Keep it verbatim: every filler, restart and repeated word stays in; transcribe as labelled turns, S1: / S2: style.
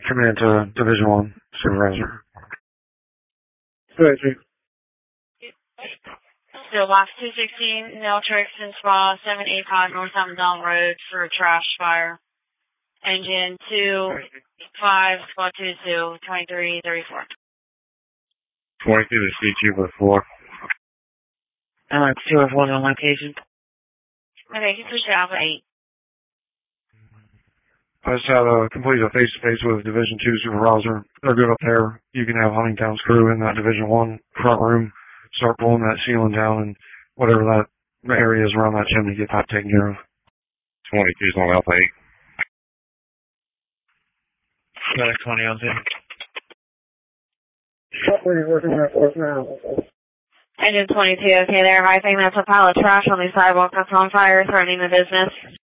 S1: Command to Division one, Supervisor.
S2: Good, Chief.
S3: So, Box two sixteen, Neltrix and Spa, seven eighty-five North Almondale Road for trash fire. Engine two five, Squad two two, twenty-three thirty-four.
S4: twenty-two to C two with four.
S5: Uh, two of one on location.
S3: Okay, you push it out for eight.
S1: I just had a complete a face-to-face with Division two Supervisor. They're good up there. You can have Huntingtown's crew in that Division one front room, start pulling that ceiling down and whatever that area is around that chimney, get that taken care of.
S4: twenty-two's on Alpha eight.
S5: Another twenty on ten.
S2: What were you working at for now?
S3: Engine twenty-two, okay there. I think that's a pile of trash on the sidewalk that's on fire, threatening the business.